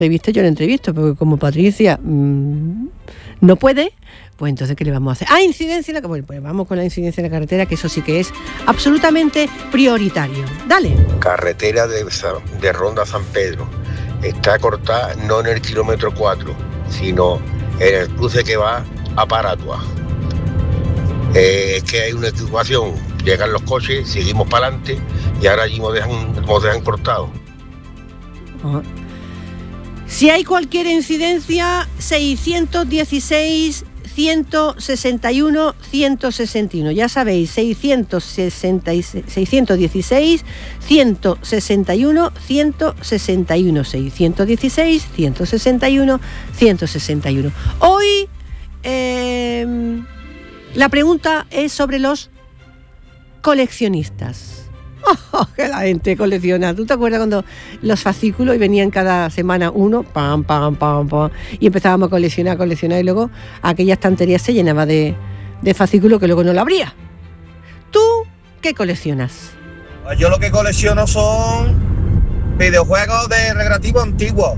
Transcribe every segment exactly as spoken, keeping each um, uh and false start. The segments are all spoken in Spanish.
entrevisto, yo lo entrevisto, porque como Patricia mmm, no puede, pues entonces ¿qué le vamos a hacer? Ah, incidencia en la... Bueno, pues vamos con la incidencia en la carretera, que eso sí que es absolutamente prioritario. Dale. Carretera de, de Ronda San Pedro. Está cortada no en el kilómetro cuatro, sino en el cruce que va a Paratua. Eh, es que hay una equivocación, llegan los coches, seguimos para adelante y ahora allí nos dejan, nos dejan cortados. Uh-huh. Si hay cualquier incidencia, seiscientos dieciséis, ciento sesenta y uno, ciento sesenta y uno. Ya sabéis, seiscientos dieciséis, ciento sesenta y uno, ciento sesenta y uno. seiscientos dieciséis, ciento sesenta y uno, ciento sesenta y uno. Hoy eh, la pregunta es sobre los coleccionistas. Oh, que la gente colecciona. ¿Tú te acuerdas cuando los fascículos y venían cada semana uno, pam, pam, pam, pam, y empezábamos a coleccionar, a coleccionar y luego aquella estantería se llenaba de, de fascículos que luego no lo abría? ¿Tú qué coleccionas? Pues yo lo que colecciono son videojuegos de recreativo antiguos.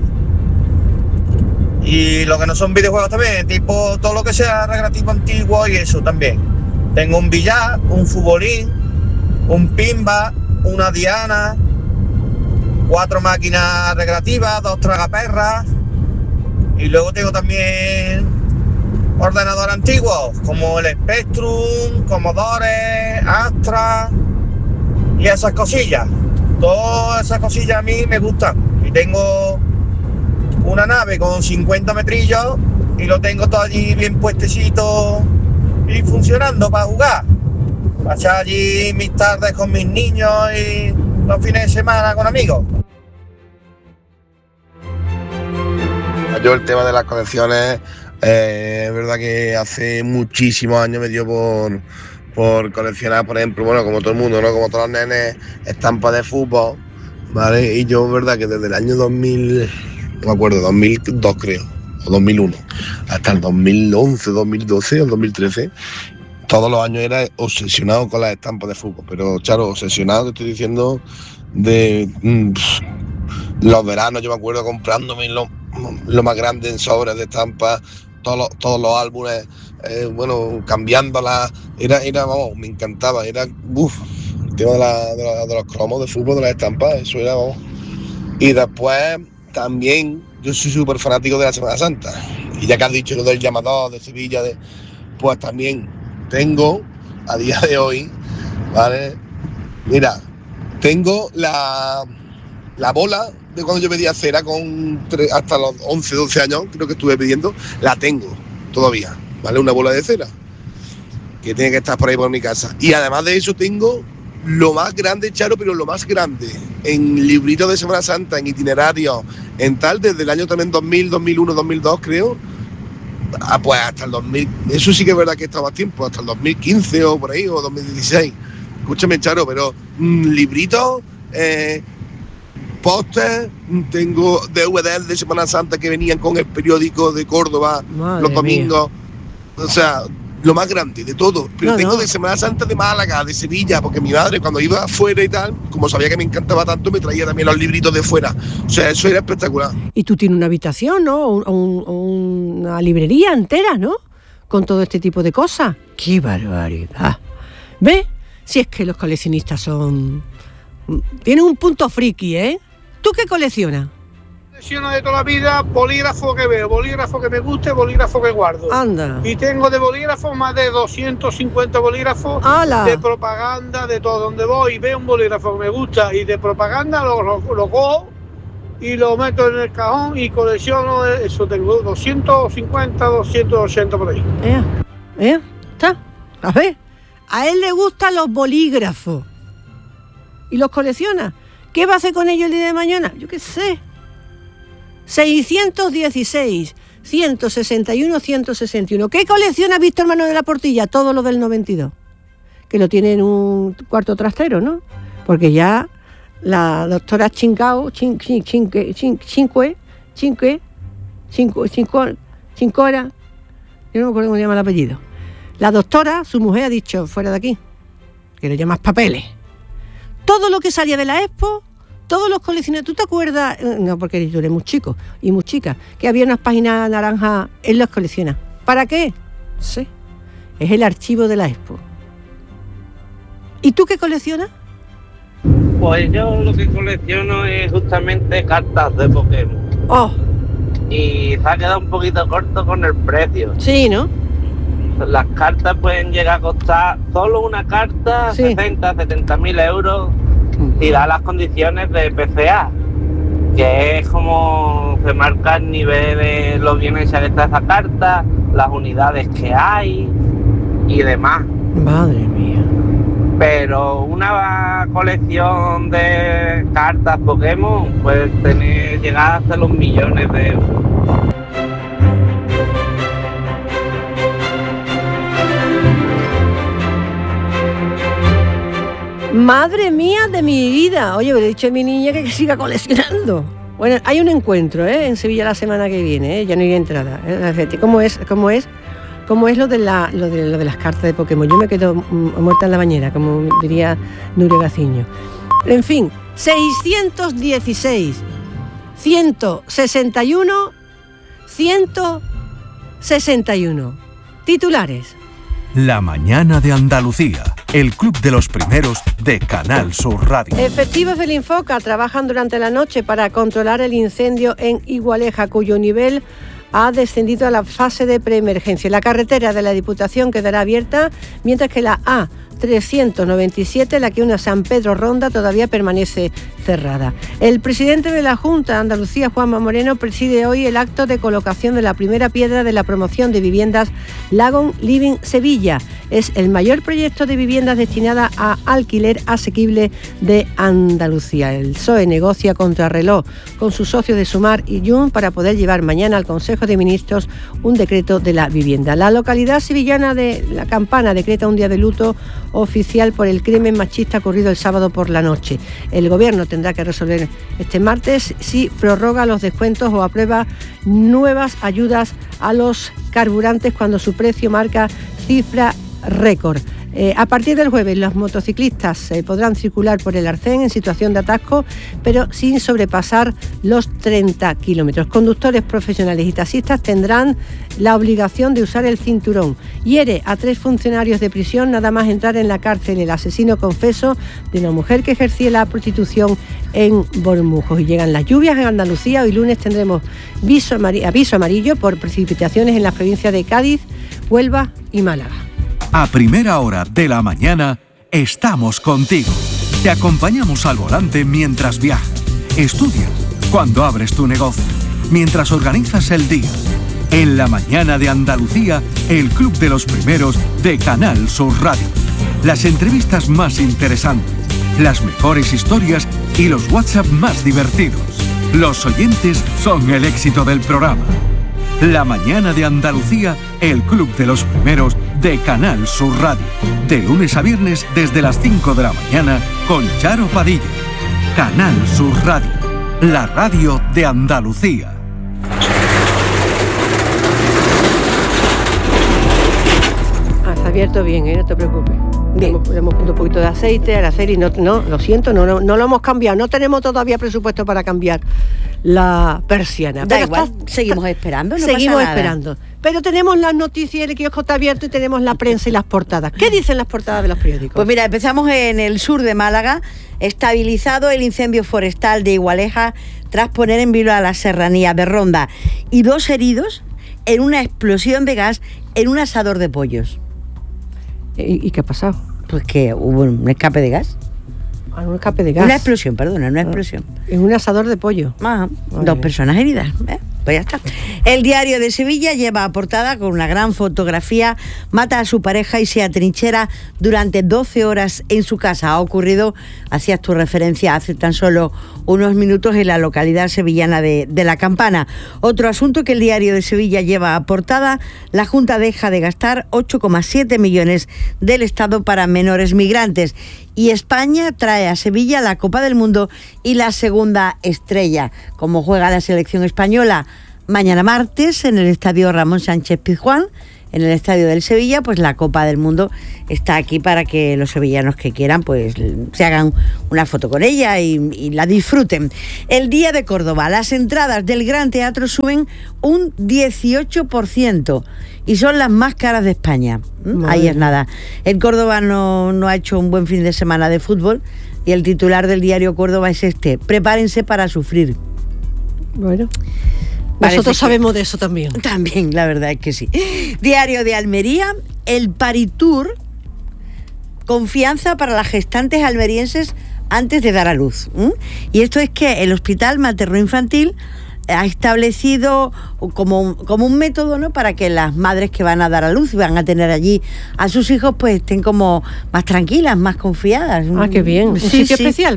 Y lo que no son videojuegos también, tipo todo lo que sea recreativo antiguo y eso también. Tengo un billar, un futbolín, un pimba, una diana, cuatro máquinas recreativas, dos tragaperras y luego tengo también ordenadores antiguos como el Spectrum, Commodore, Astra y esas cosillas. Todas esas cosillas a mí me gustan y tengo una nave con cincuenta metrillos y lo tengo todo allí bien puestecito y funcionando para jugar. Pasar allí mis tardes con mis niños y los fines de semana con amigos. Yo el tema de las colecciones, eh, es verdad que hace muchísimos años me dio por, por coleccionar, por ejemplo, bueno, como todo el mundo, ¿no? Como todos los nenes, estampas de fútbol, ¿vale? Y yo, es verdad que desde el año dos mil, no me acuerdo, dos mil dos creo, o dos mil uno, hasta el dos mil once, dos mil doce o dos mil trece, todos los años era obsesionado con las estampas de fútbol, pero claro, obsesionado, te estoy diciendo, de mmm, los veranos, yo me acuerdo comprándome lo, lo más grande en sobres de estampas, todos los, todos los álbumes, eh, bueno, cambiándolas, era, era, vamos, me encantaba, era, uff, el tema de, la, de, la, de los cromos de fútbol, de las estampas, eso era, vamos. Y después, también, yo soy súper fanático de la Semana Santa, y ya que has dicho lo del llamador de Sevilla, de, pues también tengo, a día de hoy, ¿vale? Mira, tengo la, la bola de cuando yo pedía cera con tres, hasta los once, doce años, creo que estuve pidiendo, la tengo todavía, ¿vale? Una bola de cera, que tiene que estar por ahí por mi casa. Y además de eso tengo lo más grande, Charo, pero lo más grande, en libritos de Semana Santa, en itinerarios, en tal, desde el año también dos mil, dos mil uno, dos mil dos, creo, Ah, pues hasta el dos mil, eso sí que es verdad que está más tiempo, hasta el dos mil quince o por ahí, o dos mil dieciséis. Escúchame, Charo, pero mmm, libritos, eh, póster, tengo D V D de Semana Santa que venían con el periódico de Córdoba, Madre los domingos, mía. O sea, lo más grande de todo. Pero no, tengo no. de Semana Santa de Málaga, de Sevilla, porque mi madre cuando iba afuera y tal, como sabía que me encantaba tanto, me traía también los libritos de fuera. O sea, eso era espectacular. Y tú tienes una habitación, ¿no? Un, un, una librería entera, ¿no? Con todo este tipo de cosas. ¡Qué barbaridad! ¿Ves? Si es que los coleccionistas son... Tienen un punto friki, ¿eh? ¿Tú qué coleccionas? Colecciono de toda la vida bolígrafo que veo, bolígrafo que me guste, bolígrafo que guardo. Anda. Y tengo de bolígrafos más de doscientos cincuenta bolígrafos. ¡Hala! De propaganda, de todo. Donde voy veo un bolígrafo que me gusta y de propaganda lo, lo, lo cojo y lo meto en el cajón y colecciono eso. Tengo doscientos cincuenta, doscientos ochenta por ahí. ¿Eh? ¿Eh? ¿Está? A ver. A él le gustan los bolígrafos y los colecciona. ¿Qué va a hacer con ellos el día de mañana? Yo qué sé. seiscientos dieciséis, ciento sesenta y uno, ciento sesenta y uno. ¿Qué colecciona Víctor Manuel de la Portilla? Todo lo del noventa y dos. Que lo tiene en un cuarto trastero, ¿no? Porque ya la doctora Chincao, chin, chin, chin, chin, Chinque, Chinque, Chinco, Chinco, Chincora, yo no me acuerdo cómo se llama el apellido. La doctora, su mujer, ha dicho, fuera de aquí, que le llamas papeles. Todo lo que salía de la Expo, todos los coleccionistas, ¿tú te acuerdas? No, porque tú eres muy chico y muy chica, que había unas páginas naranjas, él las colecciona. ¿Para qué? Sí, es el archivo de la Expo. ¿Y tú qué coleccionas? Pues yo lo que colecciono es justamente cartas de Pokémon. Oh. Y se ha quedado un poquito corto con el precio. Sí, ¿no? Las cartas pueden llegar a costar solo una carta, sí, sesenta, setenta mil euros, y da las condiciones de P C A, que es como se marca el nivel de los bienes que está esa carta, las unidades que hay y demás. Madre mía. Pero una colección de cartas Pokémon puede tener, llegar hasta los millones de euros. Madre mía de mi vida. Oye, me he dicho a mi niña que siga coleccionando. Bueno, hay un encuentro, ¿eh? En Sevilla la semana que viene, ¿eh? Ya no hay entrada, ¿eh? ¿Cómo es? ¿Cómo es? ¿Cómo es lo de, la, lo, de, lo de las cartas de Pokémon? Yo me quedo muerta en la bañera, como diría Nuria Gaciño. En fin, seiscientos dieciséis, ciento sesenta y uno, ciento sesenta y uno. Titulares. La mañana de Andalucía, el club de los primeros de Canal Sur Radio. Efectivos del Infoca trabajan durante la noche para controlar el incendio en Igualeja, cuyo nivel ha descendido a la fase de preemergencia. La carretera de la Diputación quedará abierta, mientras que la A trescientos noventa y siete, la que une a San Pedro Ronda, todavía permanece cerrada. El presidente de la Junta de Andalucía, Juanma Moreno, preside hoy el acto de colocación de la primera piedra de la promoción de viviendas Lagon Living Sevilla. Es el mayor proyecto de viviendas destinada a alquiler asequible de Andalucía. El P S O E negocia contrarreloj con sus socios de Sumar y Jun para poder llevar mañana al Consejo de Ministros un decreto de la vivienda. La localidad sevillana de La Campana decreta un día de luto oficial por el crimen machista ocurrido el sábado por la noche. El Gobierno tendrá que resolver este martes si prorroga los descuentos o aprueba nuevas ayudas a los carburantes cuando su precio marca cifra récord. Eh, a partir del jueves los motociclistas eh, podrán circular por el Arcén en situación de atasco, pero sin sobrepasar los treinta kilómetros. Conductores profesionales y taxistas tendrán la obligación de usar el cinturón. Hiere a tres funcionarios de prisión nada más entrar en la cárcel el asesino confeso de una mujer que ejercía la prostitución en Bormujos. Y llegan las lluvias en Andalucía. Hoy lunes tendremos aviso amarillo, aviso amarillo por precipitaciones en las provincias de Cádiz, Huelva y Málaga. A primera hora de la mañana estamos contigo. Te acompañamos al volante mientras viajas, estudias, cuando abres tu negocio, mientras organizas el día. En la mañana de Andalucía, el club de los primeros de Canal Sur Radio. Las entrevistas más interesantes, las mejores historias y los WhatsApp más divertidos. Los oyentes son el éxito del programa. La mañana de Andalucía, el club de los primeros de Canal Sur Radio. De lunes a viernes desde las cinco de la mañana con Charo Padilla. Canal Sur Radio, la radio de Andalucía. Has abierto bien, ¿eh? No te preocupes. Bien. Le hemos puesto un poquito de aceite al hacer y no, no, lo siento, no, no, no lo hemos cambiado. No tenemos todavía presupuesto para cambiar la persiana. Da pero igual, está, seguimos esperando, no seguimos pasa nada. esperando. Pero tenemos las noticias, el kiosco está abierto y tenemos la prensa y las portadas. ¿Qué dicen las portadas de los periódicos? Pues mira, empezamos en el sur de Málaga. Estabilizado el incendio forestal de Igualeja tras poner en vilo a la serranía de Ronda. Y dos heridos en una explosión de gas en un asador de pollos. ¿Y, y qué ha pasado? Pues que hubo un escape de gas. Ah, un escape de gas. Una explosión, perdona, una explosión. En un asador de pollo. Ajá, dos personas heridas. ¿eh? Pues ya está. El Diario de Sevilla lleva a portada con una gran fotografía, mata a su pareja y se atrinchera durante doce horas en su casa. Ha ocurrido, hacías tu referencia hace tan solo unos minutos, en la localidad sevillana de, de La Campana. Otro asunto que el Diario de Sevilla lleva a portada: la Junta deja de gastar ocho coma siete millones del Estado para menores migrantes. Y España trae a Sevilla la Copa del Mundo y la segunda estrella. ¿Cómo juega la selección española? Mañana martes en el Estadio Ramón Sánchez Pizjuán, en el estadio del Sevilla, pues la Copa del Mundo está aquí para que los sevillanos que quieran pues se hagan una foto con ella y, y la disfruten. El Día de Córdoba, las entradas del Gran Teatro suben un dieciocho por ciento y son las más caras de España. ¿Mm? Ahí es nada. El Córdoba no, no ha hecho un buen fin de semana de fútbol y el titular del diario Córdoba es este: prepárense para sufrir. Bueno, Parece nosotros sabemos que, de eso también. También, la verdad es que sí. Diario de Almería, el Paritour, confianza para las gestantes almerienses antes de dar a luz. ¿Mm? Y esto es que el Hospital Materno-Infantil ha establecido como, como un método, ¿no?, para que las madres que van a dar a luz y van a tener allí a sus hijos pues estén como más tranquilas, más confiadas. Ah, qué bien. ¿Un sí, sitio sí. especial?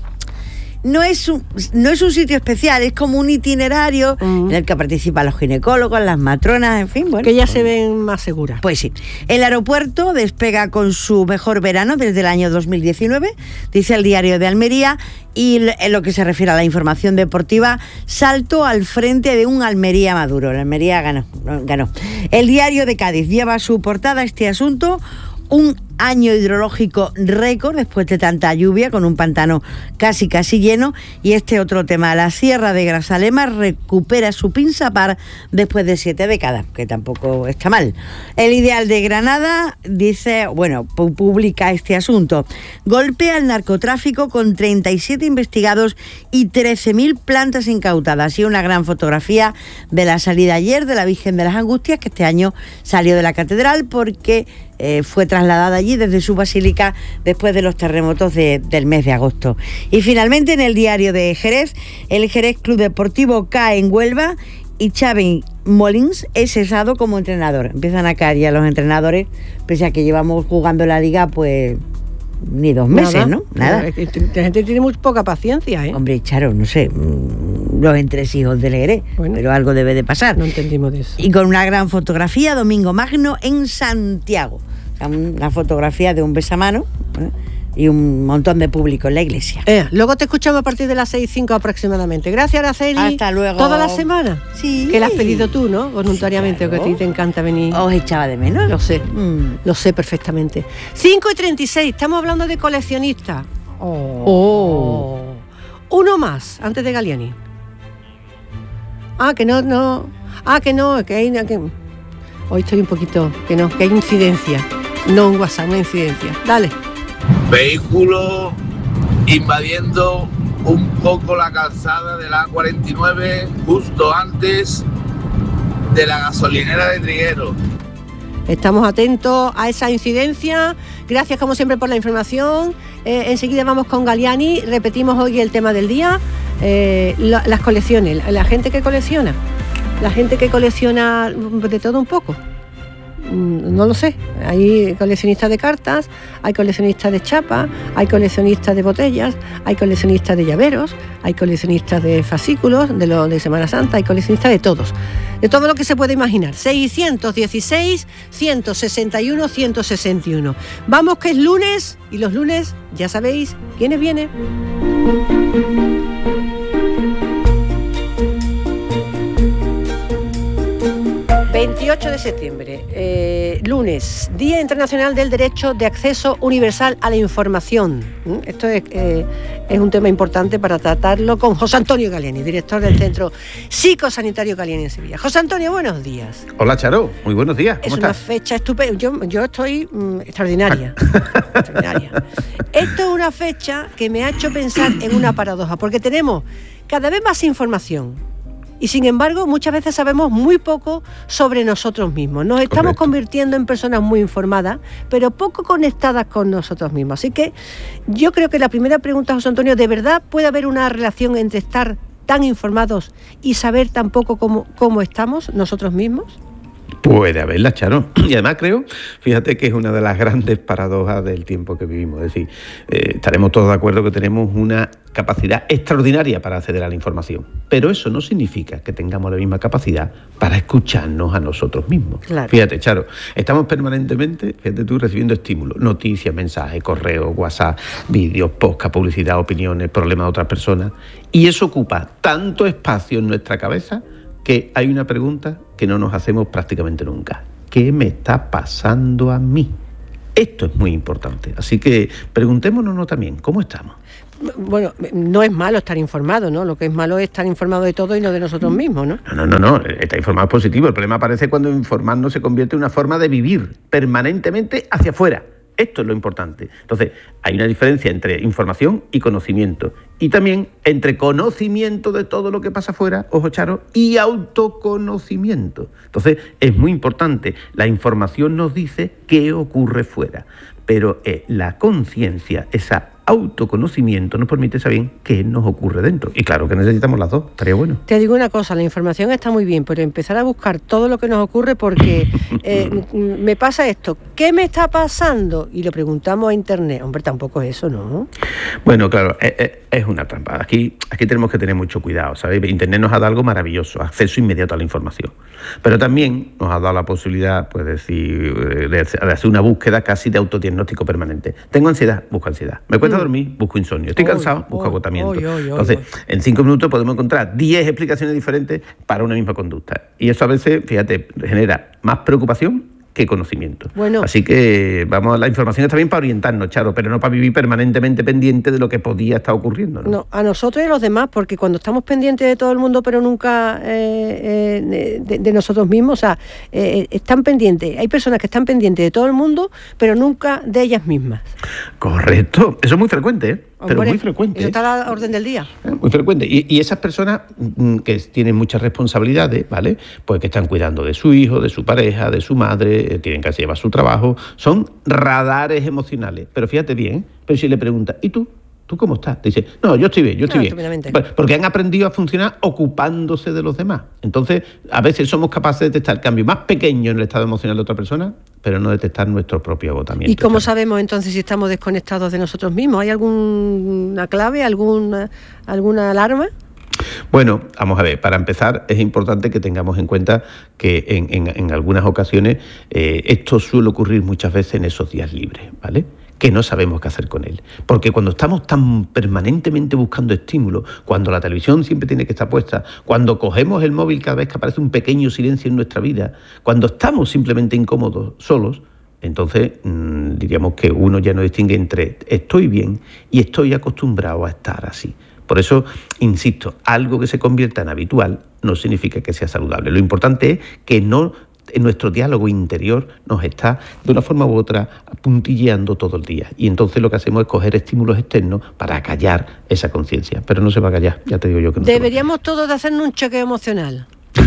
No es, un, no es un sitio especial, es como un itinerario uh-huh. en el que participan los ginecólogos, las matronas, en fin, bueno. Que ya se ven más seguras. Pues sí. El aeropuerto despega con su mejor verano desde el año dos mil diecinueve, dice el Diario de Almería, y en lo que se refiere a la información deportiva, salto al frente de un Almería maduro. El Almería ganó, ganó. El Diario de Cádiz lleva a su portada este asunto: un año hidrológico récord después de tanta lluvia, con un pantano casi casi lleno. Y este otro tema, la Sierra de Grazalema recupera su Pinsapar después de siete décadas, que tampoco está mal. El Ideal de Granada dice, bueno, publica este asunto: golpe al narcotráfico con treinta y siete investigados y trece mil plantas incautadas. Y una gran fotografía de la salida ayer de la Virgen de las Angustias, que este año salió de la catedral porque eh, fue trasladada allí desde su basílica después de los terremotos de, del mes de agosto. Y finalmente, en el Diario de Jerez, el Jerez Club Deportivo cae en Huelva y Xavi Molins es cesado como entrenador. Empiezan a caer ya los entrenadores, pese a que llevamos jugando la liga pues ni dos meses, Nada. ¿no? Nada. La gente tiene muy poca paciencia, ¿eh? Hombre, Charo, no sé, los entresijos del Jerez, bueno, pero algo debe de pasar. No entendimos de eso. Y con una gran fotografía, Domingo Magno en Santiago. Una fotografía de un besamano, ¿eh?, y un montón de público en la iglesia. Eh, luego te escuchamos a partir de las seis y cinco aproximadamente. Gracias, Araceli. Hasta luego. ¿Toda la semana? Sí. Que la has pedido tú, ¿no? Voluntariamente, sí, claro, que a ti te encanta venir. Os echaba de menos. Lo sé, mm. lo sé perfectamente. cinco y treinta y seis, estamos hablando de coleccionistas. Oh. oh. Uno más, antes de Galiani. Ah, que no, no. Ah, que no, que hay... Que... Hoy estoy un poquito... Que no, que hay incidencia. No un WhatsApp, una incidencia. Dale. Vehículo invadiendo un poco la calzada de la A cuarenta y nueve justo antes de la gasolinera de Trigueros. Estamos atentos a esa incidencia. Gracias como siempre por la información. Eh, enseguida vamos con Galiani. Repetimos hoy el tema del día. Eh, la, las colecciones, la, la gente que colecciona. La gente que colecciona de todo un poco. No lo sé, hay coleccionistas de cartas, hay coleccionistas de chapas, hay coleccionistas de botellas, hay coleccionistas de llaveros, hay coleccionistas de fascículos de lo de Semana Santa, hay coleccionistas de todos, de todo lo que se puede imaginar. seiscientos dieciséis, ciento sesenta y uno, ciento sesenta y uno. Vamos, que es lunes, y los lunes ya sabéis quiénes vienen. veintiocho de septiembre, eh, lunes, Día Internacional del Derecho de Acceso Universal a la Información. ¿Mm? Esto es, eh, es un tema importante para tratarlo con José Antonio Galiani, director del Centro Psicosanitario Galiani en Sevilla. José Antonio, buenos días. Hola, Charo, muy buenos días. ¿Cómo es estás? Una fecha estupenda. Yo, yo estoy mmm, extraordinaria. extraordinaria. Esto es una fecha que me ha hecho pensar en una paradoja, porque tenemos cada vez más información. Y sin embargo, muchas veces sabemos muy poco sobre nosotros mismos. Nos estamos Correcto. convirtiendo en personas muy informadas, pero poco conectadas con nosotros mismos. Así que yo creo que la primera pregunta, José Antonio, ¿de verdad puede haber una relación entre estar tan informados y saber tan poco cómo, cómo estamos nosotros mismos? Puede haberla, Charo. Y además creo, fíjate que es una de las grandes paradojas del tiempo que vivimos. Es decir, eh, estaremos todos de acuerdo que tenemos una capacidad extraordinaria para acceder a la información. Pero eso no significa que tengamos la misma capacidad para escucharnos a nosotros mismos. Claro. Fíjate, Charo, estamos permanentemente, fíjate tú, recibiendo estímulos, noticias, mensajes, correos, WhatsApp, vídeos, podcast, publicidad, opiniones, problemas de otras personas. Y eso ocupa tanto espacio en nuestra cabeza que hay una pregunta que no nos hacemos prácticamente nunca. ¿qué me está pasando a mí? Esto es muy importante. Así que preguntémonos también, ¿cómo estamos? Bueno, no es malo estar informado, ¿no? Lo que es malo es estar informado de todo y no de nosotros mismos, ¿no? No, no, no, no. Estar informado es positivo. El problema aparece cuando informarnos se convierte en una forma de vivir permanentemente hacia afuera. Esto es lo importante. Entonces, hay una diferencia entre información y conocimiento. Y también entre conocimiento de todo lo que pasa afuera, ojo Charo, y autoconocimiento. Entonces, es muy importante. La información nos dice qué ocurre fuera. Pero eh, la conciencia, esa autoconocimiento nos permite saber qué nos ocurre dentro. Y claro que necesitamos las dos, estaría bueno. Te digo una cosa, la información está muy bien, pero empezar a buscar todo lo que nos ocurre porque eh, me pasa esto, ¿qué me está pasando? Y lo preguntamos a internet. Hombre, tampoco es eso, ¿no? Bueno, claro, es, es, es una trampa. Aquí, aquí tenemos que tener mucho cuidado, ¿sabes? Internet nos ha dado algo maravilloso, acceso inmediato a la información. Pero también nos ha dado la posibilidad, pues, decir, de hacer una búsqueda casi de autodiagnóstico permanente. Tengo ansiedad, busco ansiedad. Me cuesta dormir, busco insomnio. Estoy cansado, busco agotamiento. Entonces, en cinco minutos podemos encontrar diez explicaciones diferentes para una misma conducta. Y eso a veces, fíjate, genera más preocupación que conocimiento. Bueno, así que vamos, la información está bien para orientarnos, Charo, pero no para vivir permanentemente pendiente de lo que podía estar ocurriendo, ¿no? No, a nosotros y a los demás, porque cuando estamos pendientes de todo el mundo, pero nunca eh, eh, de, de nosotros mismos, o sea, eh, están pendientes, hay personas que están pendientes de todo el mundo, pero nunca de ellas mismas. Correcto, eso es muy frecuente, ¿eh? Pero Hombre, muy frecuente. Eso está a la orden del día. Muy frecuente. Y, y esas personas que tienen muchas responsabilidades, ¿vale? Pues que están cuidando de su hijo, de su pareja, de su madre, tienen que llevar su trabajo, son radares emocionales. Pero fíjate bien, pero si le preguntas, ¿y tú? ¿Tú cómo estás? Te dice, no, yo estoy bien, yo estoy no, bien. Porque han aprendido a funcionar ocupándose de los demás. Entonces, a veces somos capaces de detectar el cambio más pequeño en el estado emocional de otra persona, pero no detectar nuestro propio agotamiento. ¿Y cómo sabemos entonces si estamos desconectados de nosotros mismos? ¿Hay alguna clave, alguna, alguna alarma? Bueno, vamos a ver, para empezar es importante que tengamos en cuenta que en, en, en algunas ocasiones eh, esto suele ocurrir muchas veces en esos días libres, ¿vale? Que no sabemos qué hacer con él. Porque cuando estamos tan permanentemente buscando estímulos, cuando la televisión siempre tiene que estar puesta, cuando cogemos el móvil cada vez que aparece un pequeño silencio en nuestra vida, cuando estamos simplemente incómodos, solos, entonces mmm, diríamos que uno ya no distingue entre estoy bien y estoy acostumbrado a estar así. Por eso, insisto, algo que se convierta en habitual no significa que sea saludable. Lo importante es que no en nuestro diálogo interior nos está, de una forma u otra, puntilleando todo el día. Y entonces lo que hacemos es coger estímulos externos para callar esa conciencia. Pero no se va a callar, ya te digo yo que no. Deberíamos todos de hacernos un chequeo emocional.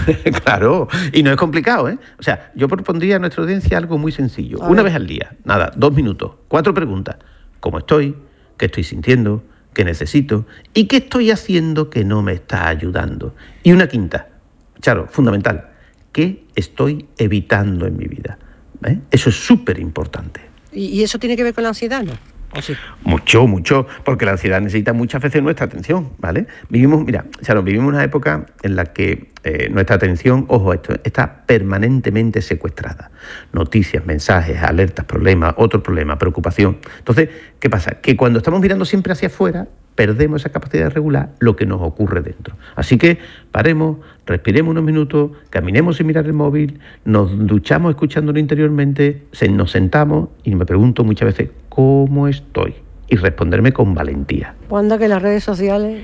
Claro, y no es complicado, ¿eh? O sea, yo propondría a nuestra audiencia algo muy sencillo. A una ver. vez al día, nada, dos minutos, cuatro preguntas. ¿Cómo estoy? ¿Qué estoy sintiendo? ¿Qué necesito? ¿Y qué estoy haciendo que no me está ayudando? Y una quinta, Charo, fundamental. ¿Qué estoy evitando en mi vida? ¿Eh? Eso es súper importante. ¿Y eso tiene que ver con la ansiedad, no? ¿O sí? Mucho, mucho, porque la ansiedad necesita muchas veces nuestra atención, ¿vale? Vivimos, mira, Charo, vivimos una época en la que eh, nuestra atención, ojo, esto está permanentemente secuestrada. Noticias, mensajes, alertas, problemas, otro problema, preocupación. Entonces, ¿qué pasa? Que cuando estamos mirando siempre hacia afuera, perdemos esa capacidad de regular lo que nos ocurre dentro. Así que paremos, respiremos unos minutos, caminemos sin mirar el móvil, nos duchamos escuchándolo interiormente, se, nos sentamos y me pregunto muchas veces, ¿cómo estoy? Y responderme con valentía. ¿Cuándo que las redes sociales?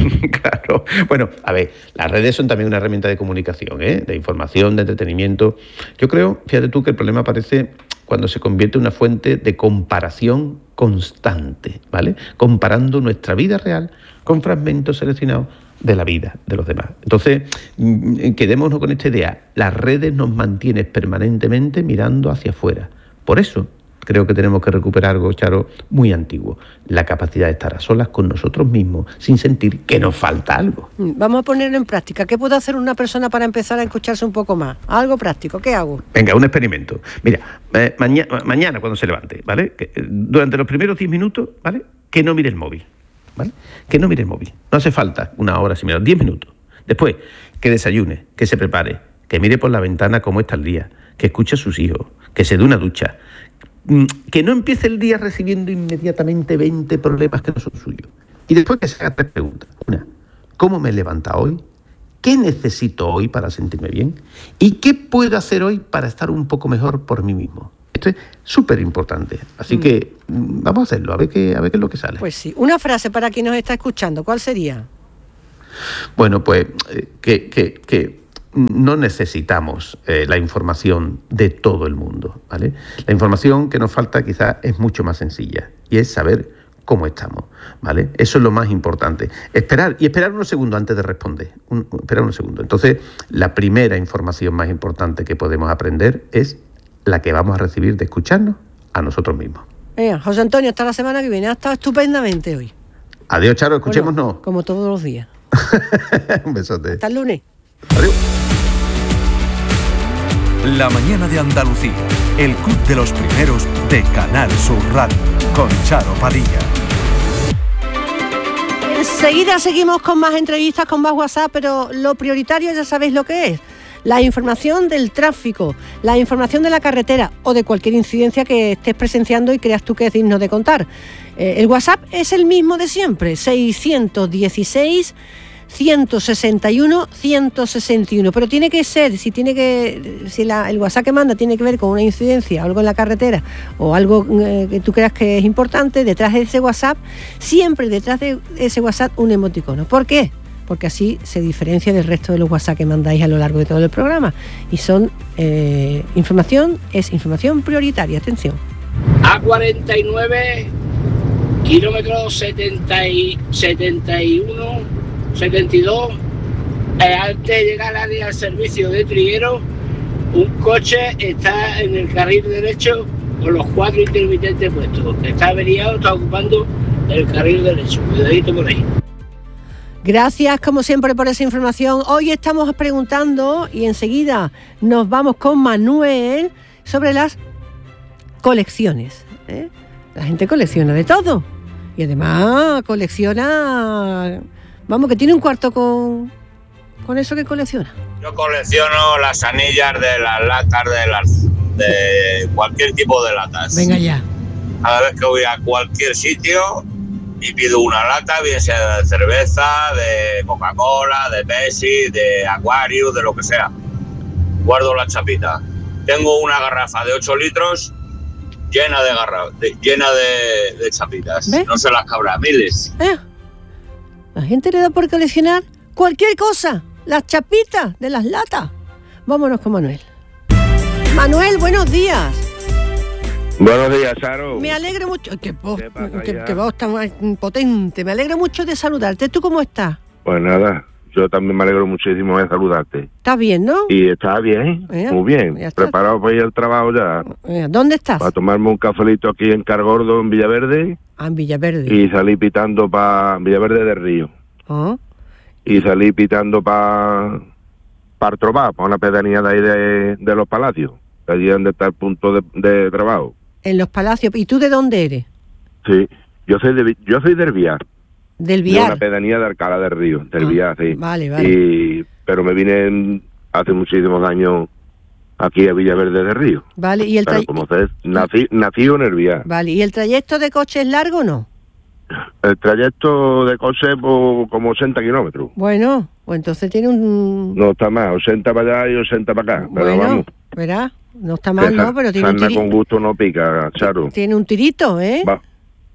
Claro. Bueno, a ver, las redes son también una herramienta de comunicación, ¿eh? De información, de entretenimiento. Yo creo, fíjate tú, que el problema aparece cuando se convierte en una fuente de comparación constante, ¿vale? Comparando nuestra vida real con fragmentos seleccionados de la vida de los demás. Entonces, quedémonos con esta idea. Las redes nos mantienen permanentemente mirando hacia afuera. Por eso creo que tenemos que recuperar algo, Charo, muy antiguo. La capacidad de estar a solas con nosotros mismos sin sentir que nos falta algo. Vamos a ponerlo en práctica. ¿Qué puede hacer una persona para empezar a escucharse un poco más? Algo práctico. ¿Qué hago? Venga, un experimento. Mira, eh, mañana, mañana cuando se levante, ¿vale? Que, eh, durante los primeros diez minutos, ¿vale? Que no mire el móvil, ¿vale? Que no mire el móvil. No hace falta una hora sin mirar, diez minutos. Después, que desayune, que se prepare, que mire por la ventana cómo está el día, que escuche a sus hijos, que se dé una ducha, que no empiece el día recibiendo inmediatamente veinte problemas que no son suyos. Y después que se haga tres preguntas. Una, ¿cómo me he levantado hoy? ¿Qué necesito hoy para sentirme bien? ¿Y qué puedo hacer hoy para estar un poco mejor por mí mismo? Esto es súper importante. Así mm. que vamos a hacerlo, a ver, qué, a ver qué es lo que sale. Pues sí. Una frase para quien nos está escuchando, ¿cuál sería? Bueno, pues que, que, que no necesitamos eh, la información de todo el mundo, ¿vale? La información que nos falta quizás es mucho más sencilla y es saber cómo estamos, ¿vale? Eso es lo más importante. Esperar, y esperar unos segundos antes de responder. Un, esperar unos segundos. Entonces, la primera información más importante que podemos aprender es la que vamos a recibir de escucharnos a nosotros mismos. Eh, José Antonio, hasta la semana que viene. Ha estado estupendamente hoy. Adiós, Charo, escuchémonos. Bueno, como todos los días. Un besote. Hasta el lunes. Adiós. La mañana de Andalucía, el club de los primeros de Canal Sur Radio, con Charo Padilla. Enseguida seguimos con más entrevistas, con más WhatsApp, pero lo prioritario ya sabéis lo que es. La información del tráfico, la información de la carretera o de cualquier incidencia que estés presenciando y creas tú que es digno de contar. Eh, el WhatsApp es el mismo de siempre, seiscientos dieciséis, ciento sesenta y uno, ciento sesenta y uno, pero tiene que ser, si tiene que, si la, el WhatsApp que manda tiene que ver con una incidencia, algo en la carretera o algo eh, que tú creas que es importante, detrás de ese WhatsApp, siempre detrás de ese WhatsApp un emoticono. ¿Por qué? Porque así se diferencia del resto de los WhatsApp que mandáis a lo largo de todo el programa. Y son eh, información, es información prioritaria. Atención. A cuarenta y nueve, kilómetro setenta y, setenta y uno, setenta y dos, eh, antes de llegar al área del servicio de Triguero, un coche está en el carril derecho con los cuatro intermitentes puestos. Está averiado, está ocupando el carril derecho. Cuidadito por ahí. Gracias, como siempre, por esa información. Hoy estamos preguntando, y enseguida nos vamos con Manuel, sobre las colecciones, ¿eh? La gente colecciona de todo. Y además colecciona... Vamos, que tiene un cuarto con, con eso que colecciona. Yo colecciono las anillas de las latas, de, las, de cualquier tipo de latas. Venga ya. Cada vez que voy a cualquier sitio... y pido una lata, bien sea de cerveza, de Coca-Cola, de Pepsi, de Aquarius, de lo que sea. Guardo la chapita. Tengo una garrafa de ocho litros llena de garrafas, llena de, de chapitas. ¿Ves? No se las cabrá, miles. ¿Eh? La gente le da por coleccionar cualquier cosa. Las chapitas de las latas. Vámonos con Manuel. Manuel, buenos días. Buenos días, Charo. Me alegro mucho. Qué voz, qué, qué voz tan potente. Me alegro mucho de saludarte. ¿Tú cómo estás? Pues nada, yo también me alegro muchísimo de saludarte. ¿Estás bien, no? Y está bien, eh, muy bien. Preparado para ir al trabajo ya. Eh, ¿Dónde estás? Para tomarme un cafelito aquí en Cargordo, en Villaverde. Ah, en Villaverde. Y salí pitando para Villaverde del Río. ¿Ah? Y salí pitando para para Trová, para una pedanía de ahí de, de los Palacios. Allí donde está el punto de, de trabajo. En los Palacios. ¿Y tú de dónde eres? Sí, yo soy de, yo soy del Viar. ¿Del Viar? De una pedanía de Alcalá del Río, del ah, Viar, sí. Vale, vale. Y, pero me vine hace muchísimos años aquí a Villaverde del Río. Vale, y el trayecto... Como ustedes, nací, nacido en el Viar. Vale, ¿y el trayecto de coche es largo o no? El trayecto de coche por como ochenta kilómetros. Bueno, pues entonces tiene un... No está más, ochenta para allá y ochenta para acá. Pero bueno, vamos. ¿Verás? No está mal, ¿no? Pero tiene un tirito. Con gusto no pica, Charo. Tiene un tirito, ¿eh? Va.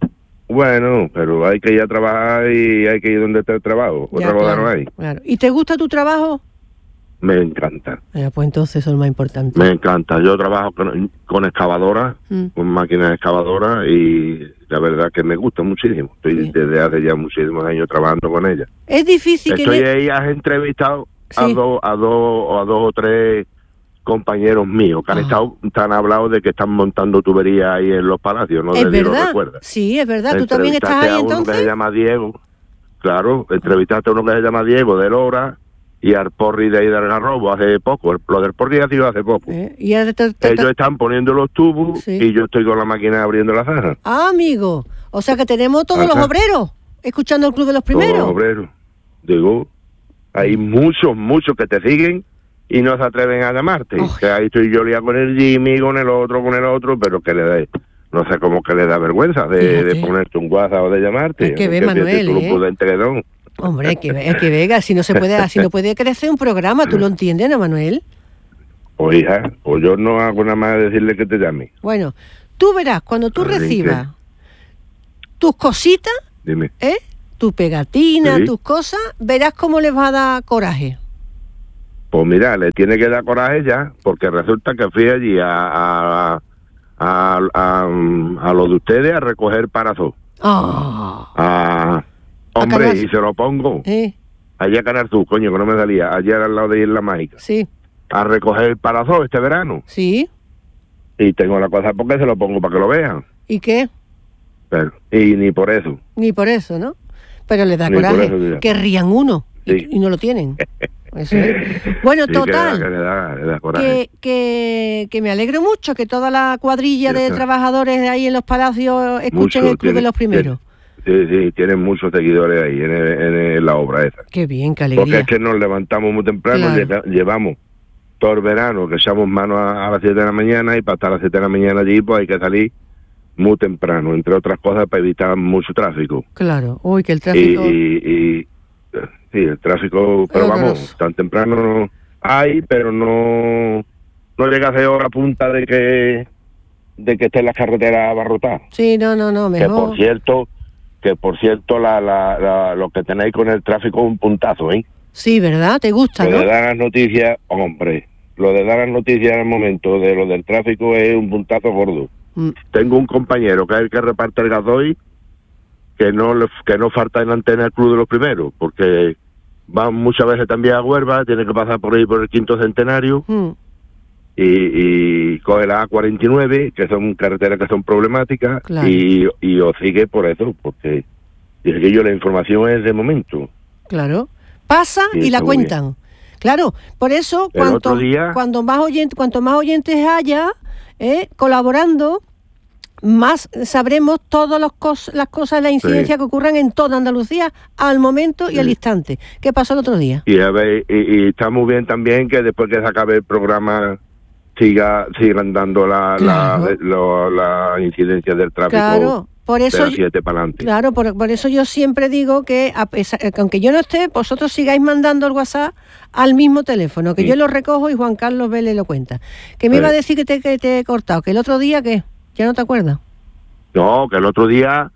Bueno, pero hay que ir a trabajar y hay que ir donde está el trabajo. Otra cosa no hay. Claro. ¿Y te gusta tu trabajo? Me encanta. Eh, pues entonces eso es lo más importante. Me encanta. Yo trabajo con, con excavadoras, mm. con máquinas excavadoras y la verdad que me gusta muchísimo. Estoy sí. desde hace ya muchísimos años trabajando con ella. Es difícil Estoy que... Estoy ahí, has entrevistado sí. a dos a dos a dos o tres compañeros míos que han oh. estado, te han hablado de que están montando tuberías ahí en los Palacios, ¿no? Es de verdad, sí, es verdad. ¿Tú también estás ahí a entonces? Uno que se llama Diego, claro, entrevistaste a uno que se llama Diego de Lora y al Porri de ahí del Garrobo hace poco, lo del Porri ha sido hace poco. ¿Eh? ¿Y te, te, te, Ellos están poniendo los tubos sí. y yo estoy con la máquina abriendo la zaja. Ah, amigo, o sea que tenemos todos Ajá. los obreros escuchando el Club de los Primeros. Todos los obreros, digo, hay muchos, muchos que te siguen y no se atreven a llamarte. Oh. Que ahí estoy yo liado con el Jimmy, con el otro, con el otro, pero que le da, no sé cómo que le da vergüenza de, de ponerte un WhatsApp o de llamarte. Es que ve, Manuel, ¿eh? Un prudente que no. Hombre, que, que venga, si no se puede, así no puede crecer un programa, ¿tú lo entiendes, no, Manuel? O hija, o yo no hago nada más decirle que te llame. Bueno, tú verás, cuando tú recibas tus cositas, dime, ¿eh? Tu pegatina, sí, tus cosas, verás cómo les va a dar coraje. Pues mira, le tiene que dar coraje ya, porque resulta que fui allí a a, a, a, a lo de ustedes a recoger parazón. Oh. Ah, hombre, y se lo pongo. ¿Eh? Allí a Canarzú, coño, que no me salía. Allí al lado de Isla Mágica. Sí. A recoger el parazón este verano. Sí. Y tengo la cosa porque se lo pongo para que lo vean. ¿Y qué? Pero, y ni por eso. Ni por eso, ¿no? Pero les da Ni coraje. eso, que rían uno sí. y, y no lo tienen. Eso es. Bueno, sí, total. Que, le da, que, le da que, que, que me alegro mucho que toda la cuadrilla sí, de trabajadores ahí en los palacios escuchen mucho, el Club tiene, de los Primeros. Sí, sí, tienen muchos seguidores ahí en, el, en la obra esa. Qué bien, qué alegría. Porque es que nos levantamos muy temprano, claro. Llevamos todo el verano, que echamos manos a, a las siete de la mañana, y para estar a las siete de la mañana allí, pues hay que salir muy temprano, entre otras cosas para evitar mucho tráfico. Claro, uy, que el tráfico... Y, y, y sí, el tráfico, pero oh, vamos, Dios. Tan temprano no hay, pero no no llega a ser hora punta de que de que esté la carretera abarrotada. Sí, no, no, no, mejor. Que por cierto, que por cierto la, la, la lo que tenéis con el tráfico es un puntazo, ¿eh? Sí, ¿verdad? ¿Te gusta, lo no? Lo de dar las noticias, hombre, lo de dar las noticias en el momento de lo del tráfico es un puntazo gordo. Mm. Tengo un compañero que es el que reparte el gasoil, que no que no falta en la antena del Club de los Primeros, porque va muchas veces también a Huelva, tiene que pasar por ahí por el quinto centenario, mm. y, y coge la A cuarenta y nueve, que son carreteras que son problemáticas, claro. y, y os sigue por eso, porque dice que yo la información es de momento. Claro, pasa sí, y la cuentan. Bien. Claro, por eso cuanto, día, cuando más oyentes, cuanto más oyentes haya eh, colaborando, más sabremos todas las cosas, las cosas, las incidencias sí. que ocurran en toda Andalucía al momento y sí. al instante. ¿Qué pasó el otro día? Y, a ver, y, y está muy bien también que después que se acabe el programa siga sigan dando la, claro. la, lo, la incidencia del tráfico. Claro. Por eso, de las siete para adelante. Claro, por, por eso yo siempre digo que, a pesar, que aunque yo no esté, vosotros sigáis mandando el WhatsApp al mismo teléfono, que sí. yo lo recojo y Juan Carlos Vélez lo cuenta. Que me sí. iba a decir que te, que te he cortado, que el otro día, ¿qué? ¿Ya no te acuerdas? No, que el otro día,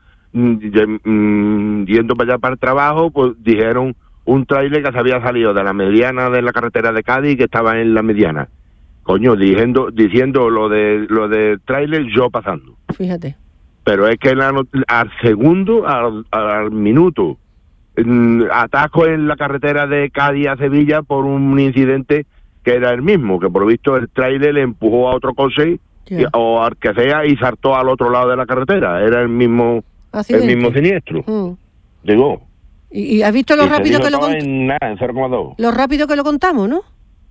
mmm, yendo para allá para el trabajo, pues dijeron un tráiler que se había salido de la mediana de la carretera de Cádiz y que estaba en la mediana. Coño, diciendo diciendo lo de lo del tráiler, yo pasando. Fíjate. Pero es que la, al segundo, al, al minuto, en, atasco en la carretera de Cádiz a Sevilla por un incidente que era el mismo, que por lo visto el tráiler le empujó a otro coche yeah. y, o al que sea y saltó al otro lado de la carretera. Era el mismo accidente. El mismo siniestro. Mm. Digo. ¿Y, y has visto lo rápido que lo contamos? En nada, en cero coma dos. Lo rápido que lo contamos, ¿no?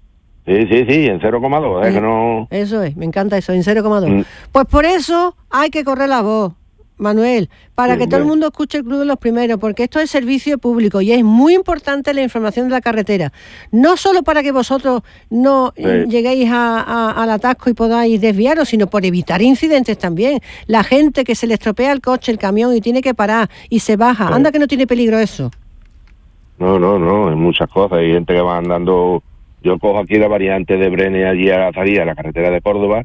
Sí, sí, sí, en cero coma dos, es eh, que no... Eso es, me encanta eso, en cero coma dos. Mm. Pues por eso hay que correr la voz, Manuel, para sí, que bueno. todo el mundo escuche el Club de los Primeros, porque esto es servicio público y es muy importante la información de la carretera. No solo para que vosotros no sí. lleguéis a, a, al atasco y podáis desviaros, sino por evitar incidentes también. La gente que se le estropea el coche, el camión y tiene que parar y se baja, sí. anda que no tiene peligro eso. No, no, no, hay muchas cosas, hay gente que va andando... Yo cojo aquí la variante de Brene allí a la Zaría, la carretera de Córdoba,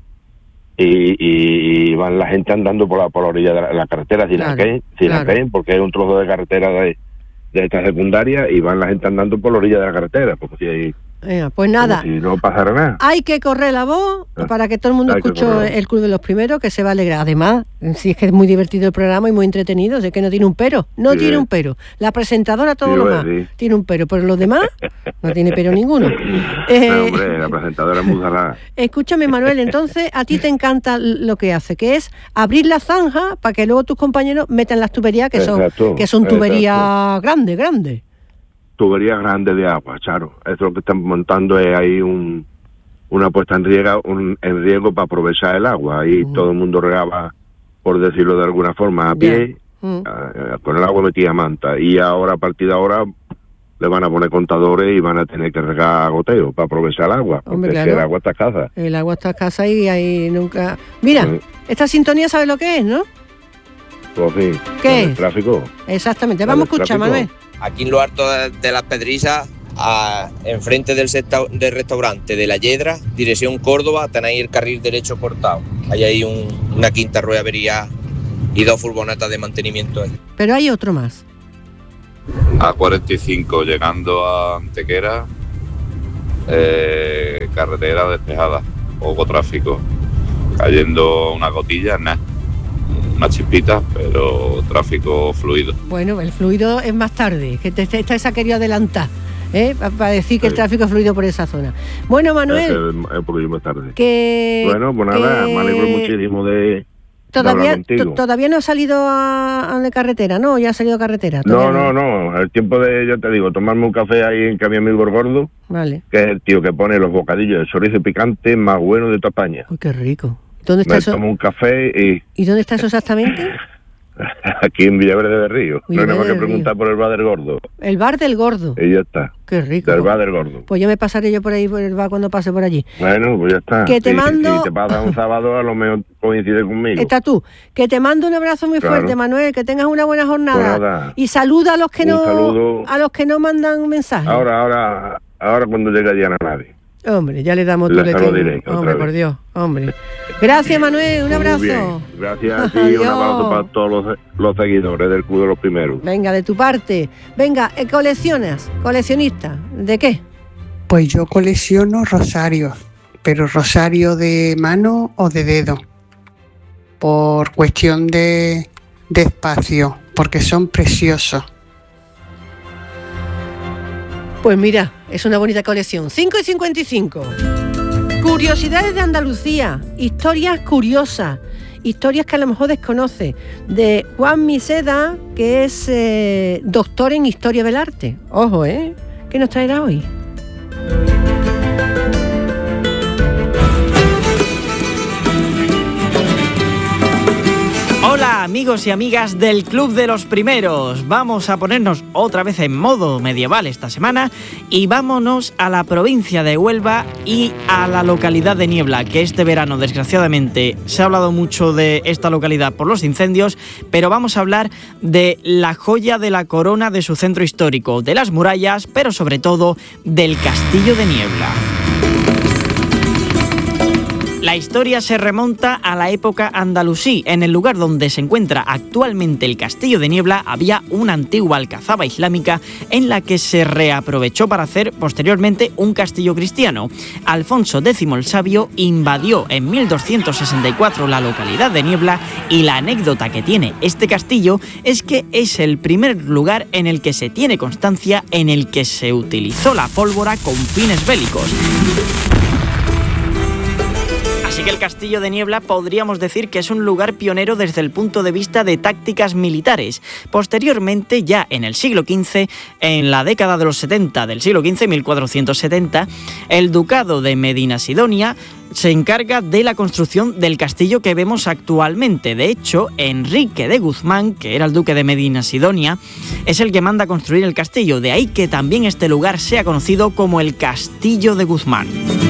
y, y, y van la gente andando por la, por la orilla de la, la carretera sin claro, la caen, sin claro. la caen, porque es un trozo de carretera de, de esta secundaria, y van la gente andando por la orilla de la carretera, porque si hay... Eh, pues nada, si no pasará nada. Hay que correr la voz ah, para que todo el mundo escuche el Club de los Primeros, que se va a alegrar. Además, si es que es muy divertido el programa y muy entretenido, sé que no tiene un pero, no sí, tiene un pero. La presentadora todo sí, lo más sí. tiene un pero, pero los demás no tiene pero ninguno. Eh, no, hombre, la presentadora es muy salada. Escúchame, Manuel, entonces a ti te encanta lo que hace, que es abrir la zanja para que luego tus compañeros metan las tuberías, que son, exacto, que son tuberías grandes, grandes. Tuberías grandes de agua, Charo. Eso lo que están montando es ahí un, una puesta en riego, un, en riego para aprovechar el agua. Ahí uh-huh. todo el mundo regaba, por decirlo de alguna forma, a pie, uh-huh. a, a, con el agua metida manta. Y ahora, a partir de ahora, le van a poner contadores y van a tener que regar a goteo para aprovechar el agua. Porque Hombre, claro. es que el agua está escasa. El agua está escasa y ahí nunca... Mira, sí. esta sintonía ¿sabes lo que es, no? Pues sí. ¿Qué es? El tráfico. Exactamente. Vamos a escuchar, Manuel. aquí en lo alto de las Pedrizas, a, enfrente del, sexta, del restaurante de La Yedra, dirección Córdoba, tenéis el carril derecho cortado. Ahí hay un, una quinta rueda avería y dos furgonetas de mantenimiento ahí. Pero hay otro más. A cuarenta y cinco, llegando a Antequera, eh, carretera despejada, poco tráfico, cayendo una gotilla, nada. Unas chispitas, pero tráfico fluido. Bueno, el fluido es más tarde, que te, te, te se ha querido adelantar, ¿eh? para decir que sí. El tráfico es fluido por esa zona. Bueno, Manuel, es, es un poquillo más tarde. Que, bueno, pues nada, que... me alegro muchísimo de, todavía, de t- Todavía no ha salido a, a la carretera, ¿no? ¿Ya ha salido a carretera? No, no, no, el tiempo de, ya te digo, tomarme un café ahí en que mi amigo el Gordo, vale. Que es el tío que pone los bocadillos de chorizo picante más buenos de toda España. Uy, qué rico. ¿Dónde está me eso? tomo un café y... ¿Y dónde está eso exactamente? Aquí en Villaverde del Río. Villaverde no hay nada más que del preguntar Río. por el bar del Gordo. El bar del Gordo. Y ya está. Qué rico. Del bar del Gordo. Pues yo me pasaré yo por ahí por el bar cuando pase por allí. Bueno, pues ya está. Que te sí, mando... Si sí, te pasa un sábado, a lo mejor coincide conmigo. Está tú. Que te mando un abrazo muy claro. fuerte, Manuel. Que tengas una buena jornada. Pues y saluda a los que un no saludo. a los que no mandan mensajes. Ahora, ahora, ahora cuando llega ya no nadie. Hombre, ya le damos tu letrero. Hombre, por Dios, hombre. Gracias, Manuel, un abrazo. Muy bien. Gracias a ti, un abrazo para todos los, los seguidores del Club de los Primeros. Venga, de tu parte. Venga, eh, coleccionas, coleccionista, ¿de qué? Pues yo colecciono rosarios, pero rosario de mano o de dedo, por cuestión de, de espacio, porque son preciosos. Pues mira, es una bonita colección. cinco y cincuenta y cinco. Curiosidades de Andalucía, historias curiosas, historias que a lo mejor desconoce, de Juan Miseda, que es eh, doctor en Historia del Arte. Ojo, ¿eh? ¿Qué nos traerá hoy? Hola amigos y amigas del Club de los Primeros, vamos a ponernos otra vez en modo medieval esta semana y vámonos a la provincia de Huelva y a la localidad de Niebla, que este verano desgraciadamente se ha hablado mucho de esta localidad por los incendios, pero vamos a hablar de la joya de la corona de su centro histórico, de las murallas, pero sobre todo del Castillo de Niebla. La historia se remonta a la época andalusí. En el lugar donde se encuentra actualmente el Castillo de Niebla había una antigua alcazaba islámica en la que se reaprovechó para hacer posteriormente un castillo cristiano. Alfonso X el Sabio invadió en mil doscientos sesenta y cuatro la localidad de Niebla y la anécdota que tiene este castillo es que es el primer lugar en el que se tiene constancia en el que se utilizó la pólvora con fines bélicos. Así que el Castillo de Niebla podríamos decir que es un lugar pionero desde el punto de vista de tácticas militares. Posteriormente, ya en el siglo quince, en la década de los setenta del siglo quince, mil cuatrocientos setenta, el ducado de Medina-Sidonia se encarga de la construcción del castillo que vemos actualmente. De hecho, Enrique de Guzmán, que era el duque de Medina-Sidonia, es el que manda a construir el castillo. De ahí que también este lugar sea conocido como el Castillo de Guzmán.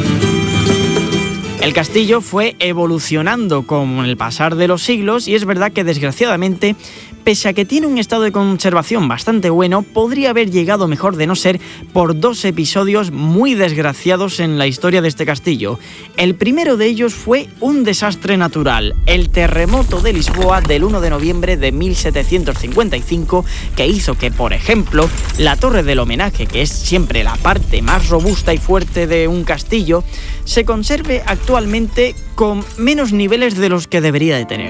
El castillo fue evolucionando con el pasar de los siglos y es verdad que desgraciadamente, pese a que tiene un estado de conservación bastante bueno, podría haber llegado mejor de no ser por dos episodios muy desgraciados en la historia de este castillo. El primero de ellos fue un desastre natural, el terremoto de Lisboa del uno de noviembre de mil setecientos cincuenta y cinco, que hizo que, por ejemplo, la torre del homenaje, que es siempre la parte más robusta y fuerte de un castillo, se conserve actualmente con menos niveles de los que debería de tener.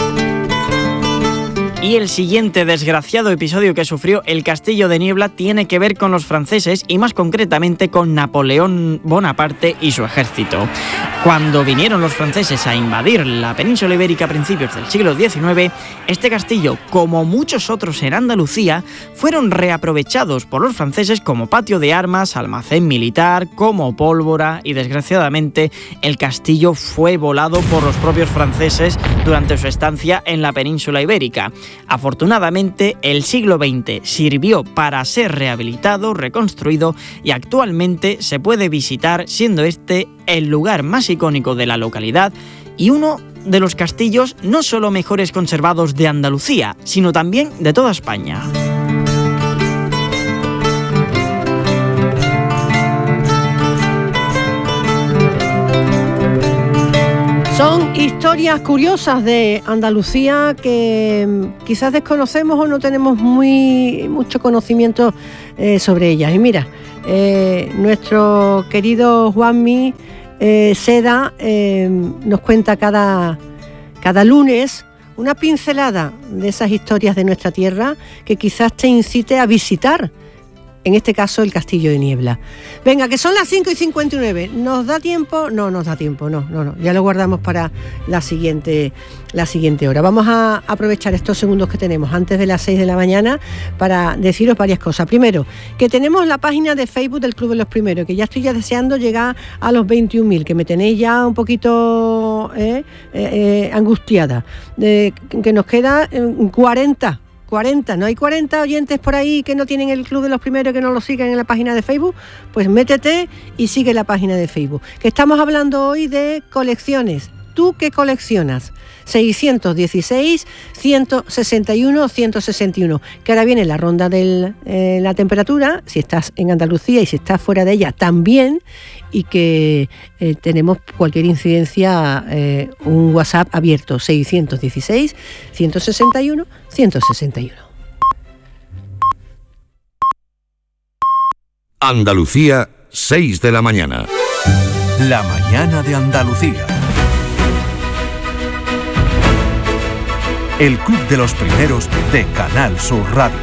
Y el siguiente desgraciado episodio que sufrió el Castillo de Niebla tiene que ver con los franceses y más concretamente con Napoleón Bonaparte y su ejército. Cuando vinieron los franceses a invadir la península ibérica a principios del siglo diecinueve, este castillo, como muchos otros en Andalucía, fueron reaprovechados por los franceses como patio de armas, almacén militar, como pólvora y desgraciadamente el castillo fue volado por los propios franceses durante su estancia en la península ibérica. Afortunadamente, el siglo veinte sirvió para ser rehabilitado, reconstruido y actualmente se puede visitar, siendo este el lugar más icónico de la localidad y uno de los castillos no solo mejores conservados de Andalucía, sino también de toda España. Son historias curiosas de Andalucía que quizás desconocemos o no tenemos muy mucho conocimiento eh, sobre ellas. Y mira, eh, nuestro querido Juanmi eh, Seda eh, nos cuenta cada, cada lunes una pincelada de esas historias de nuestra tierra que quizás te incite a visitar, en este caso, el Castillo de Niebla. Venga, que son las cinco y cincuenta y nueve. ¿Nos da tiempo? No, nos da tiempo, no, no, no. Ya lo guardamos para la siguiente, la siguiente hora. Vamos a aprovechar estos segundos que tenemos antes de las seis de la mañana para deciros varias cosas. Primero, que tenemos la página de Facebook del Club de los Primeros, que ya estoy ya deseando llegar a los veintiún mil, que me tenéis ya un poquito eh, eh, eh, angustiada. Eh, que nos queda eh, cuarenta. cuarenta, ¿no hay cuarenta oyentes por ahí que no tienen el Club de los Primeros, que no lo siguen en la página de Facebook? Pues métete y sigue la página de Facebook. Que estamos hablando hoy de colecciones. ¿Tú qué coleccionas? seiscientos dieciséis, ciento sesenta y uno, ciento sesenta y uno. Que ahora viene la ronda de eh, la temperatura, si estás en Andalucía y si estás fuera de ella también, y que eh, tenemos cualquier incidencia, eh, un WhatsApp abierto, seiscientos dieciséis, ciento sesenta y uno, ciento sesenta y uno. Andalucía, seis de la mañana. La mañana de Andalucía. El Club de los Primeros de Canal Sur Radio.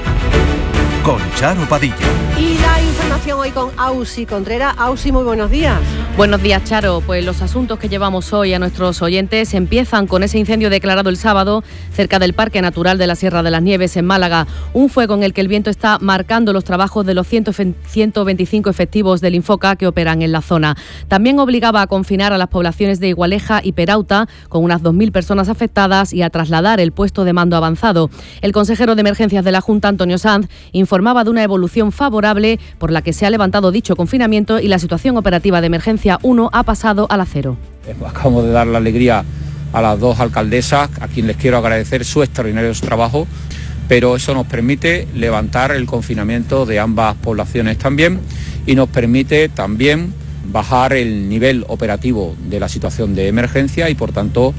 Con Charo Padilla. Y la información hoy con Ausi Contreras. Ausi, muy buenos días. Buenos días, Charo. Pues los asuntos que llevamos hoy a nuestros oyentes empiezan con ese incendio declarado el sábado cerca del Parque Natural de la Sierra de las Nieves en Málaga. Un fuego en el que el viento está marcando los trabajos de los ciento veinticinco efectivos del Infoca que operan en la zona. También obligaba a confinar a las poblaciones de Igualeja y Perauta, con unas dos mil personas afectadas, y a trasladar el puesto de mando avanzado. El consejero de Emergencias de la Junta, Antonio Sanz, informaba de una evolución favorable por la que se ha levantado dicho confinamiento y la situación operativa de emergencia uno ha pasado a la cero. Acabamos de dar la alegría a las dos alcaldesas, a quien les quiero agradecer su extraordinario trabajo, pero eso nos permite levantar el confinamiento de ambas poblaciones también y nos permite también bajar el nivel operativo de la situación de emergencia y, por tanto,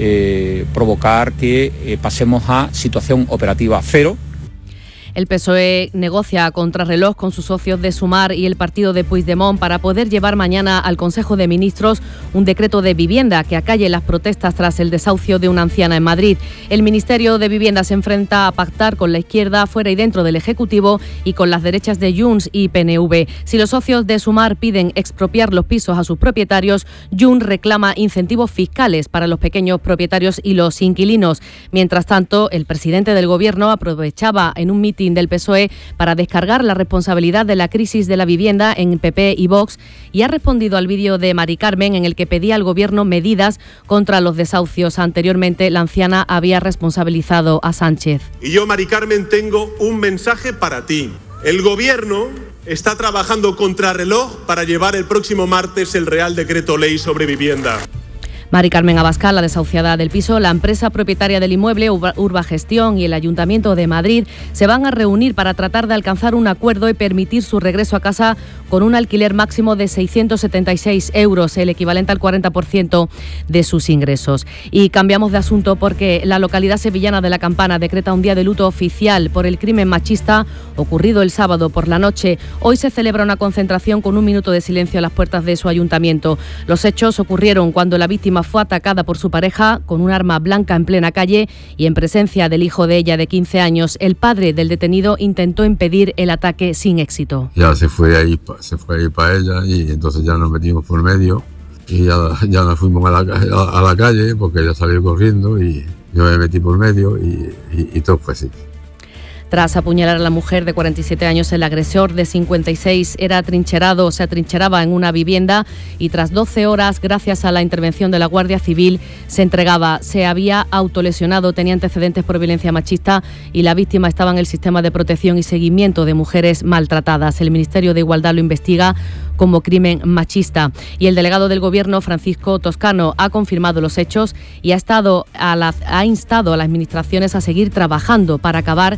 eh, provocar que eh, pasemos a situación operativa cero. El P S O E negocia a contrarreloj con sus socios de Sumar y el partido de Puigdemont para poder llevar mañana al Consejo de Ministros un decreto de vivienda que acalle las protestas tras el desahucio de una anciana en Madrid. El Ministerio de Vivienda se enfrenta a pactar con la izquierda fuera y dentro del Ejecutivo y con las derechas de Junts y P N V. Si los socios de Sumar piden expropiar los pisos a sus propietarios, Junts reclama incentivos fiscales para los pequeños propietarios y los inquilinos. Mientras tanto, el presidente del Gobierno aprovechaba en un mitin del P S O E para descargar la responsabilidad de la crisis de la vivienda en P P y Vox y ha respondido al vídeo de Mari Carmen en el que pedía al Gobierno medidas contra los desahucios. Anteriormente, la anciana había responsabilizado a Sánchez. Y yo, Mari Carmen, tengo un mensaje para ti. El Gobierno está trabajando contrarreloj para llevar el próximo martes el Real Decreto Ley sobre vivienda. Mari Carmen Abascal, la desahuciada del piso, la empresa propietaria del inmueble, Urba Gestión, y el Ayuntamiento de Madrid se van a reunir para tratar de alcanzar un acuerdo y permitir su regreso a casa con un alquiler máximo de seiscientos setenta y seis euros, el equivalente al cuarenta por ciento de sus ingresos. Y cambiamos de asunto porque la localidad sevillana de La Campana decreta un día de luto oficial por el crimen machista ocurrido el sábado por la noche. Hoy se celebra una concentración con un minuto de silencio a las puertas de su ayuntamiento. Los hechos ocurrieron cuando la víctima fue atacada por su pareja con un arma blanca en plena calle y en presencia del hijo de ella de quince años. El padre del detenido intentó impedir el ataque sin éxito. Ya se fue ahí, se fue ahí para ella y entonces ya nos metimos por medio y ya, ya nos fuimos a la, a, a la calle porque ella salió corriendo y yo me metí por medio y, y, y todo fue así. Tras apuñalar a la mujer de cuarenta y siete años, el agresor de cincuenta y seis era atrincherado, se atrincheraba en una vivienda y tras doce horas, gracias a la intervención de la Guardia Civil, se entregaba. Se había autolesionado, tenía antecedentes por violencia machista y la víctima estaba en el sistema de protección y seguimiento de mujeres maltratadas. El Ministerio de Igualdad lo investiga como crimen machista. Y el delegado del Gobierno, Francisco Toscano, ha confirmado los hechos y ha, estado a la, ha instado a las administraciones a seguir trabajando para acabar con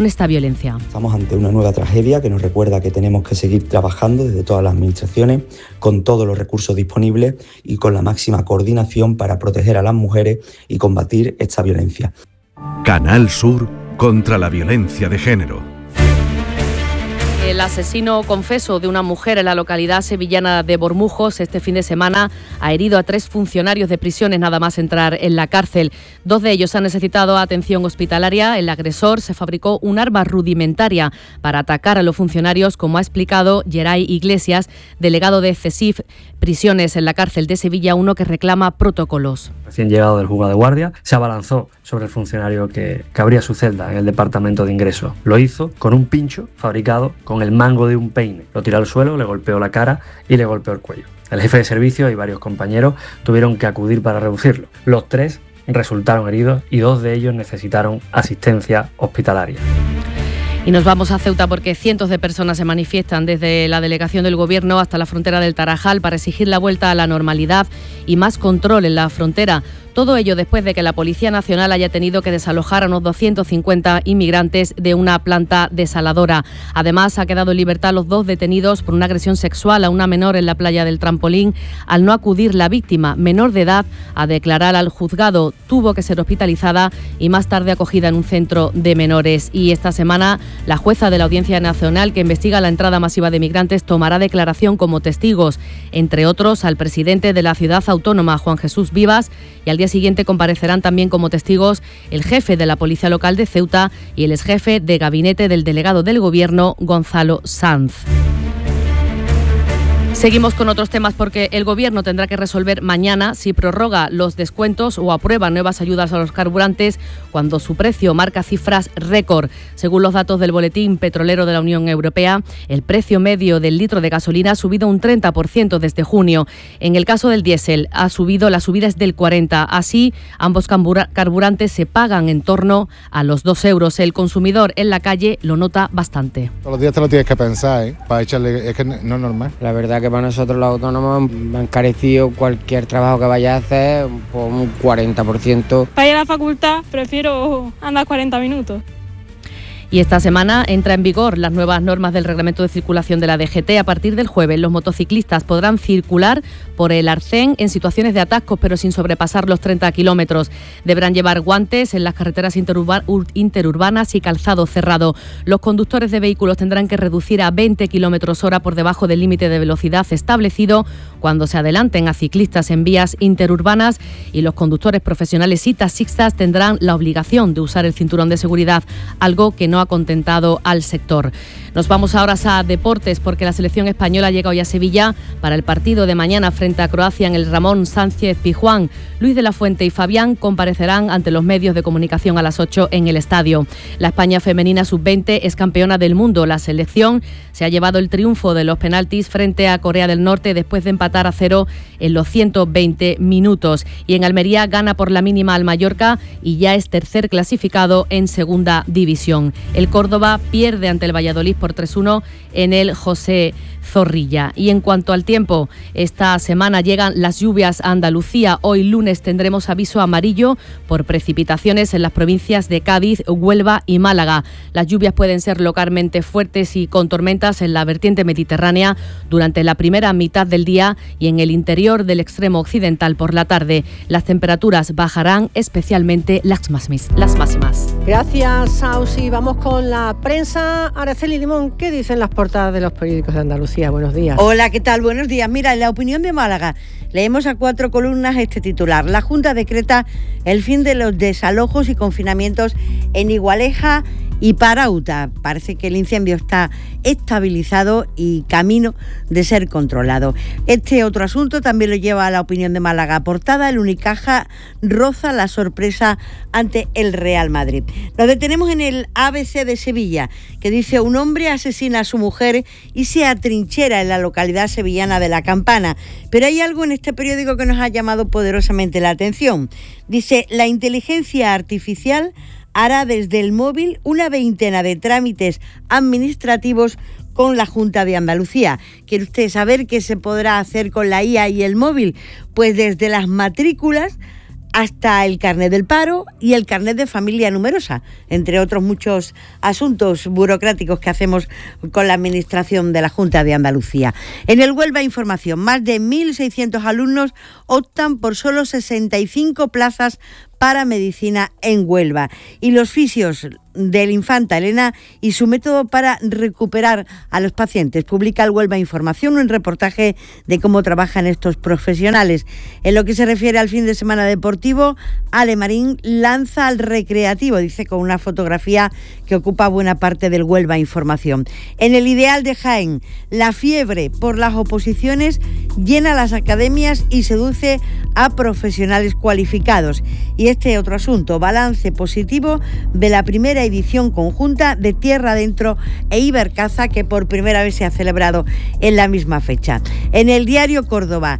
con esta violencia. Estamos ante una nueva tragedia que nos recuerda que tenemos que seguir trabajando desde todas las administraciones, con todos los recursos disponibles y con la máxima coordinación para proteger a las mujeres y combatir esta violencia. Canal Sur contra la violencia de género. El asesino confeso de una mujer en la localidad sevillana de Bormujos este fin de semana ha herido a tres funcionarios de prisiones nada más entrar en la cárcel. Dos de ellos han necesitado atención hospitalaria. El agresor se fabricó un arma rudimentaria para atacar a los funcionarios, como ha explicado Geray Iglesias, delegado de CESIF Prisiones en la cárcel de Sevilla, uno que reclama protocolos. Recién llegado del juzgado de guardia, se abalanzó sobre el funcionario que, que abría su celda en el departamento de ingresos. Lo hizo con un pincho fabricado con el mango de un peine. Lo tiró al suelo, le golpeó la cara y le golpeó el cuello. El jefe de servicio y varios compañeros tuvieron que acudir para reducirlo. Los tres resultaron heridos y dos de ellos necesitaron asistencia hospitalaria. Y nos vamos a Ceuta porque cientos de personas se manifiestan desde la delegación del Gobierno hasta la frontera del Tarajal para exigir la vuelta a la normalidad y más control en la frontera. Todo ello después de que la Policía Nacional haya tenido que desalojar a unos doscientos cincuenta inmigrantes de una planta desaladora. Además, ha quedado en libertad los dos detenidos por una agresión sexual a una menor en la playa del Trampolín. Al no acudir la víctima, menor de edad, a declarar al juzgado, tuvo que ser hospitalizada y más tarde acogida en un centro de menores. Y esta semana, la jueza de la Audiencia Nacional, que investiga la entrada masiva de migrantes, tomará declaración como testigos, entre otros al presidente de la ciudad autónoma, Juan Jesús Vivas, y al día siguiente comparecerán también como testigos el jefe de la Policía Local de Ceuta y el exjefe de gabinete del delegado del Gobierno, Gonzalo Sanz. Seguimos con otros temas porque el Gobierno tendrá que resolver mañana si prorroga los descuentos o aprueba nuevas ayudas a los carburantes cuando su precio marca cifras récord. Según los datos del Boletín Petrolero de la Unión Europea, el precio medio del litro de gasolina ha subido un treinta por ciento desde junio. En el caso del diésel, ha subido, la subida es del cuarenta por ciento. Así, ambos carburantes se pagan en torno a los dos euros. El consumidor en la calle lo nota bastante. Todos los días te lo tienes que pensar, ¿eh? Para echarle, es que no es normal. La verdad que para nosotros los autónomos me han encarecido cualquier trabajo que vaya a hacer por un cuarenta por ciento. Para ir a la facultad prefiero andar cuarenta minutos. Y esta semana entra en vigor las nuevas normas del reglamento de circulación de la D G T. A partir del jueves, los motociclistas podrán circular por el arcén en situaciones de atascos, pero sin sobrepasar los treinta kilómetros. Deberán llevar guantes en las carreteras interurba- interurbanas y calzado cerrado. Los conductores de vehículos tendrán que reducir a veinte kilómetros hora por debajo del límite de velocidad establecido cuando se adelanten a ciclistas en vías interurbanas, y los conductores profesionales y taxistas tendrán la obligación de usar el cinturón de seguridad, algo que no ha contentado al sector. Nos vamos ahora a deportes porque la selección española llega hoy a Sevilla para el partido de mañana frente a Croacia en el Ramón Sánchez Pizjuán. Luis de la Fuente y Fabián comparecerán ante los medios de comunicación a las ocho en el estadio. La España femenina sub veinte es campeona del mundo. La selección se ha llevado el triunfo de los penaltis frente a Corea del Norte después de empatar a cero en los ciento veinte minutos. Y en Almería gana por la mínima al Mallorca y ya es tercer clasificado en segunda división. El Córdoba pierde ante el Valladolid por tres uno en el José Zorrilla. Y en cuanto al tiempo, esta semana llegan las lluvias a Andalucía. Hoy lunes tendremos aviso amarillo por precipitaciones en las provincias de Cádiz, Huelva y Málaga. Las lluvias pueden ser localmente fuertes y con tormentas en la vertiente mediterránea durante la primera mitad del día y en el interior del extremo occidental por la tarde. Las temperaturas bajarán, especialmente las máximas. Las máximas. Gracias, Sausi. Vamos con la prensa. Araceli Limón, ¿qué dicen las portadas de los periódicos de Andalucía? Buenos días. Hola, ¿qué tal? Buenos días. Mira, en La Opinión de Málaga leemos a cuatro columnas este titular. La Junta decreta el fin de los desalojos y confinamientos en Igualeja y Parauta. Parece que el incendio está estabilizado y camino de ser controlado. Este otro asunto también lo lleva a La Opinión de Málaga. Portada: el Unicaja roza la sorpresa ante el Real Madrid. Nos detenemos en el A B C de Sevilla, que dice: un hombre asesina a su mujer y se atrinchera en la localidad sevillana de La Campana. Pero hay algo en este periódico que nos ha llamado poderosamente la atención. Dice: la inteligencia artificial hará desde el móvil una veintena de trámites administrativos con la Junta de Andalucía. ¿Quiere usted saber qué se podrá hacer con la I A y el móvil? Pues desde las matrículas hasta el carnet del paro y el carnet de familia numerosa, entre otros muchos asuntos burocráticos que hacemos con la administración de la Junta de Andalucía. En el Huelva Información, más de mil seiscientos alumnos optan por solo sesenta y cinco plazas para medicina en Huelva. Y los fisios del Infanta Elena y su método para recuperar a los pacientes. Publica el Huelva Información un reportaje de cómo trabajan estos profesionales. En lo que se refiere al fin de semana deportivo, Ale Marín lanza al recreativo, dice, con una fotografía que ocupa buena parte del Huelva Información. En el Ideal de Jaén, la fiebre por las oposiciones llena las academias y seduce a profesionales cualificados. Y este otro asunto, balance positivo de la primera edición conjunta de Tierra Adentro e Ibercaza, que por primera vez se ha celebrado en la misma fecha. En el diario Córdoba,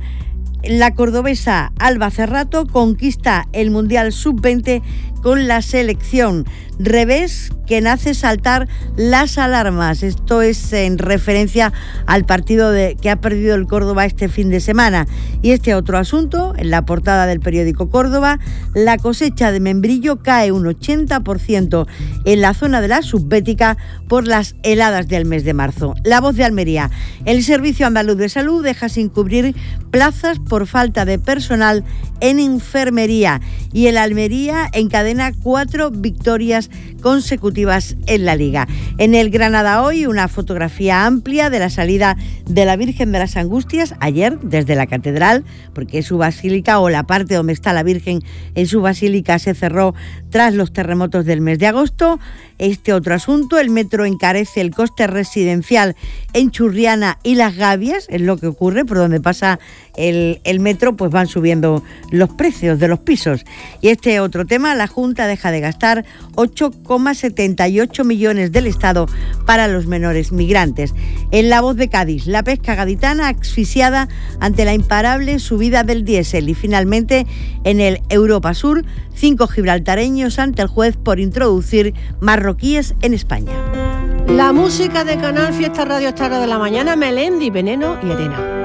la cordobesa Alba Cerrato conquista el Mundial sub veinte con la selección. Revés que nace saltar las alarmas. Esto es en referencia al partido de, que ha perdido el Córdoba este fin de semana. Y este otro asunto, en la portada del periódico Córdoba, la cosecha de membrillo cae un ochenta por ciento en la zona de la Subbética por las heladas del mes de marzo. La Voz de Almería, el Servicio Andaluz de Salud deja sin cubrir plazas por falta de personal en enfermería. Y el Almería encadena cuatro victorias consecutivas en la Liga. En el Granada Hoy, una fotografía amplia de la salida de la Virgen de las Angustias ayer desde la Catedral, porque su basílica, o la parte donde está la Virgen en su basílica, se cerró tras los terremotos del mes de agosto. Este otro asunto, el metro encarece el coste residencial en Churriana y Las Gavias, es lo que ocurre, por donde pasa el, el metro, pues van subiendo los precios de los pisos. Y este otro tema, la Junta deja de gastar ocho coma setenta y ocho millones del Estado para los menores migrantes. En La Voz de Cádiz, la pesca gaditana asfixiada ante la imparable subida del diésel. Y finalmente, en el Europa Sur, cinco gibraltareños ante el juez por introducir marroquíes en España. La música de Canal Fiesta Radio esta hora de la mañana, Melendi, Veneno y Arena.